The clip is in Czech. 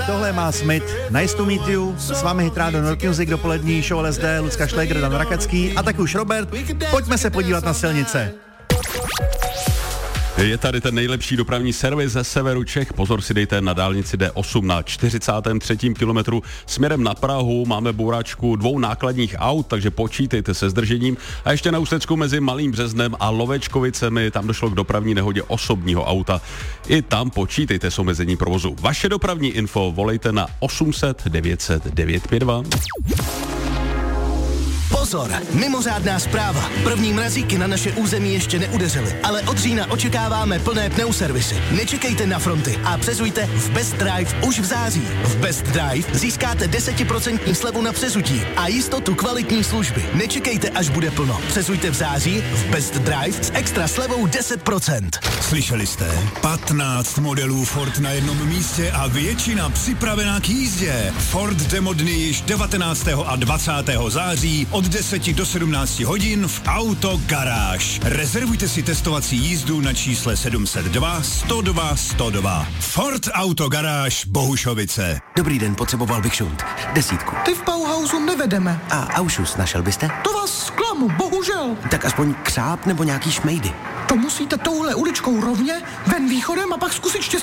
Tohle má Smith, Nice to meet you, s vámi Hitrádo Rock Music, dopolední show LSD, Lucka Šléger, Dan Rakacký a tak už Robert. Pojďme se podívat na silnice. Je tady ten nejlepší dopravní servis ze severu Čech. Pozor si dejte na dálnici D8 na 43. kilometru směrem na Prahu. Máme bouráčku 2 nákladních aut, takže počítejte se zdržením. A ještě na Ústecku mezi Malým Březnem a Lovečkovicemi, tam došlo k dopravní nehodě osobního auta. I tam počítejte s omezením provozu. Vaše dopravní info volejte na 800 900 952. Pozor, mimořádná zpráva. První mrazíky na naše území ještě neudeřily, ale od října očekáváme plné pneuservisy. Nečekejte na fronty a přezujte v Best Drive už v září. V Best Drive získáte 10% slevu na přezutí a jistotu kvalitní služby. Nečekejte, až bude plno. Přezujte v září v Best Drive s extra slevou 10%. Slyšeli jste? 15 modelů Ford na jednom místě a většina připravená k jízdě. Ford Demo dny již 19. a 20. září od 10 do 17 hodin v Auto Garáž. Rezervujte si testovací jízdu na čísle 702 102 102. Ford Auto Garáž Bohušovice. Dobrý den, potřeboval bych šunt. 10. Ty v Bauhausu nevedeme. A Aušus našel byste? To vás zklamu, bohužel. Tak aspoň křáp nebo nějaký šmejdy. To musíte touhle uličkou rovně, ven východem a pak zkusit štěstí